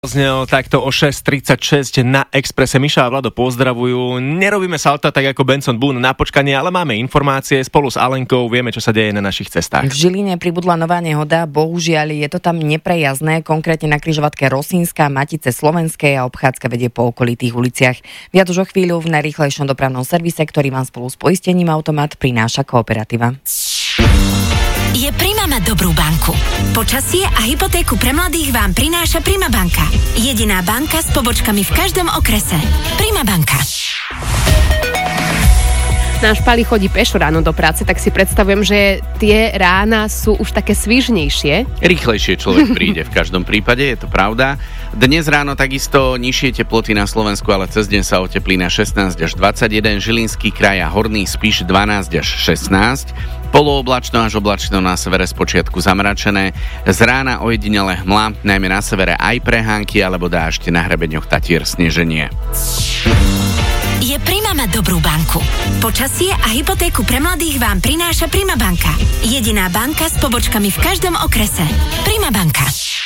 Znel takto o 6.36 na Expresse. Miša a Vlado pozdravujú. Nerobíme salta tak ako Benson Boone na počkanie, ale máme informácie spolu s Alenkou, vieme, čo sa deje na našich cestách. V Žiline pribudla nová nehoda, bohužiaľ je to tam neprejazdné, konkrétne na križovatke Rosínska, Matice Slovenskej a obchádzka vedie po okolitých uliciach. Viac už o chvíľu v najrýchlejšom dopravnom servise, ktorý vám spolu s poistením Automat prináša Kooperativa. Je Prima mať dobrú banku. Počasie a hypotéku pre mladých vám prináša Prima banka. Jediná banka s pobočkami v každom okrese. Prima banka. Náš Pali chodí pešo ráno do práce, tak si predstavujem, že tie rána sú už také svižnejšie. Rýchlejšie človek príde v každom prípade, je to pravda. Dnes ráno takisto nižšie teploty na Slovensku, ale cez deň sa oteplí na 16 až 21, Žilinský kraj a Horný Spiš 12 až 16, polooblačno až oblačno na severe spočiatku zamračené, z rána ojedinele hmla, najmä na severe aj prehánky alebo dážď, na hrebeňoch Tatier sneženie. Je Prima mať dobrú banku. Počasie a hypotéku pre mladých vám prináša Prima banka. Jediná banka s pobočkami v každom okrese. Prima banka.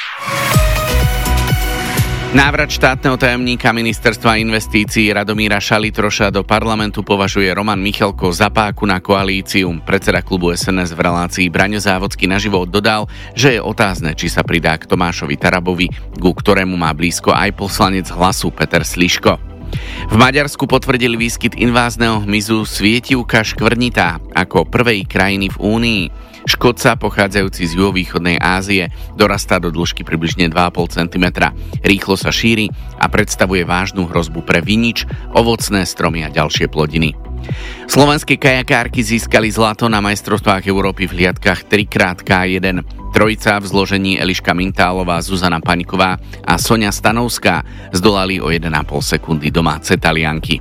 Návrat štátneho tajomníka ministerstva investícií Radomíra Šalitroša do parlamentu považuje Roman Michalko za páku na koalíciu. Predseda klubu SNS v relácii Braňo Závodský naživo dodal, že je otázne, či sa pridá k Tomášovi Tarabovi, ku ktorému má blízko aj poslanec Hlasu Peter Sliško. V Maďarsku potvrdili výskyt invázneho hmyzu svietivka škvrnitá ako prvej krajiny v Únii. Škodca, pochádzajúci z juhovýchodnej Ázie, dorastá do dĺžky približne 2,5 cm. Rýchlo sa šíri a predstavuje vážnu hrozbu pre vinič, ovocné stromy a ďalšie plodiny. Slovenské kajakárky získali zlato na majstrovstvách Európy v hliadkach 3x1. Trojica v zložení Eliška Mintálová, Zuzana Paňková a Soňa Stanovská zdolali o 1,5 sekundy domáce Talianky.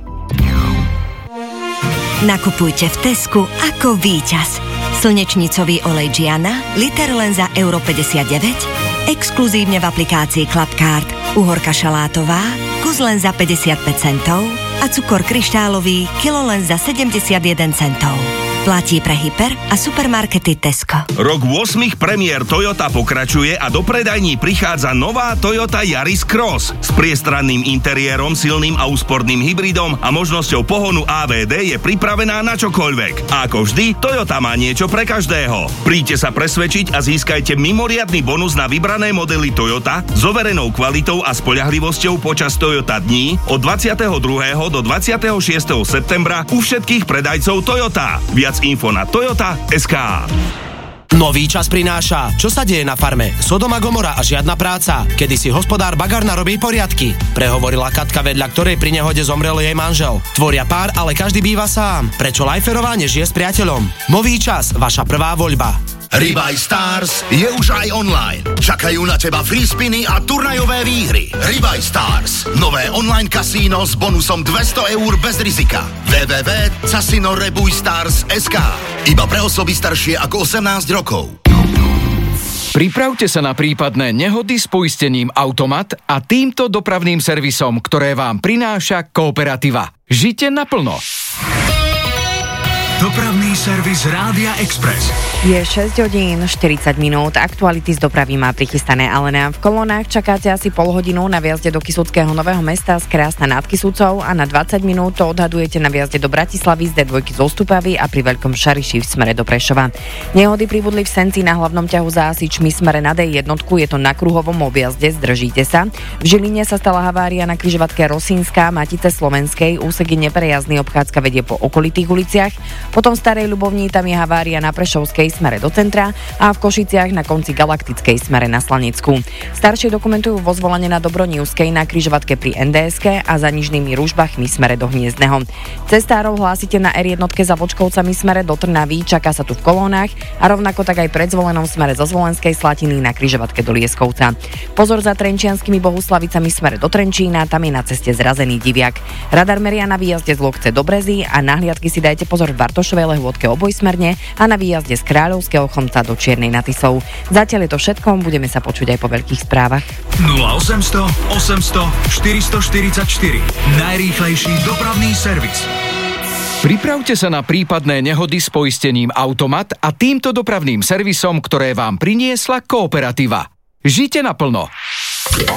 Nakupujte v Tesku ako víťaz. Slnečnicový olej Gianna, liter len za euro 59, exkluzívne v aplikácii Clubcard, uhorka šalátová, kus len za 55 centov a cukor kryštálový, kilo len za 71 centov. Platí pre hyper a supermarkety Tesco. Rok 8 premiér Toyota pokračuje a do predajní prichádza nová Toyota Yaris Cross s priestranným interiérom, silným a úsporným hybridom a možnosťou pohonu AVD je pripravená na čokoľvek. A ako vždy, Toyota má niečo pre každého. Príďte sa presvedčiť a získajte mimoriadny bonus na vybrané modely Toyota s overenou kvalitou a spoľahlivosťou počas Toyota dní od 22. do 26. septembra u všetkých predajcov Toyota. Viac info na Toyota.sk. Nový čas prináša. Čo sa deje na farme? Sodoma Gomora a žiadna práca. Kedy si hospodár Bagárna robí poriadky. Prehovorila Katka, vedľa ktorej pri nehode zomrel jej manžel. Tvoria pár, ale každý býva sám. Prečo Lajferová nežije s priateľom? Nový čas, vaša prvá voľba. Ribaj Stars je už aj online. Čakajú na teba free spiny a turnajové výhry. Ribaj Stars. Nové online kasíno s bonusom 200 eur bez rizika. www.casinorebujstars.sk. Iba pre osoby staršie ako 18 rokov. Pripravte sa na prípadné nehody s poistením Automat a týmto dopravným servisom, ktoré vám prináša Kooperativa. Žite naplno. Dopravný servis Rádia Express. Je 6 hodín 40 minút. Aktuality z dopravy má prichystané Alena. V kolónach čakáte asi pol hodinu na viazde do Kysuckého Nového Mesta z Krásna nad Kysucou a na 20 minút to odhadujete na viazde do Bratislavy z D2 z Ostupavy a pri Veľkom Šariši v smere do Prešova. Nehody pribudli v Senci na hlavnom ťahu za Asičmi smere na D1, je to na kruhovom objazde, zdržíte sa. V Žiline sa stala havária na križovatke Rosínska, Matice Slovenskej, úsek je neprejazdný, obchádzka vedie po okolitých uliciach. Potom v Starej Ľubovni tam je havária na Prešovskej smere do centra a v Košiciach na konci Galaktickej smere na Slanecku. Staršie dokumentujú vozvolanie na Dobronievskej na križovatke pri NDSK a za Nižnými Ružbachmi smere do Hniezdneho. Cestárov hlásite na R1 za Vočkovcami smere do Trnavy, čaká sa tu v kolónach a rovnako tak aj pred Zvolenom smere zo Zvolenskej Slatiny na križovatke do Lieskovca. Pozor za Trenčianskými Bohuslavicami smere do Trenčína, tam je na ceste zrazený diviak. Radar meria na výjazde z Lokce do Brezy a na hliadky si dajte pozor v Bartošovej Lehôdke obojsmerne a na výjazde z Kráľovského Chomca do Čiernej nad Tisou. Zatiaľ je to všetko, budeme sa počuť aj po veľkých správach. 0800 800 444. Najrýchlejší dopravný servis. Pripravte sa na prípadné nehody s poistením Automat a týmto dopravným servisom, ktoré vám priniesla Kooperativa. Žite naplno.